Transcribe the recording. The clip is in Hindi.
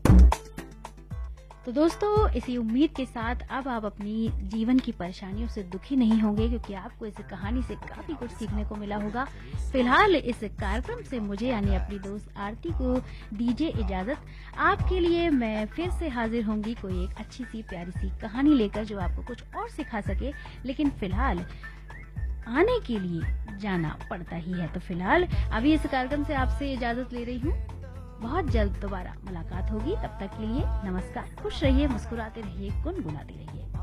तो दोस्तों, इसी उम्मीद के साथ अब आप अपनी जीवन की परेशानियों से दुखी नहीं होंगे, क्योंकि आपको इस कहानी से काफी कुछ सीखने को मिला होगा। फिलहाल इस कार्यक्रम से मुझे यानी अपनी दोस्त आरती को दीजिए इजाजत। आपके लिए मैं फिर से हाजिर होंगी कोई एक अच्छी सी प्यारी सी कहानी लेकर जो आपको कुछ और सिखा सके। लेकिन फिलहाल आने के लिए जाना पड़ता ही है, तो फिलहाल अभी इस कार्यक्रम से आपसे इजाजत ले रही हूँ। बहुत जल्द दोबारा मुलाकात होगी, तब तक के लिए नमस्कार। खुश रहिए, मुस्कुराते रहिए, गुनगुनाते रहिए।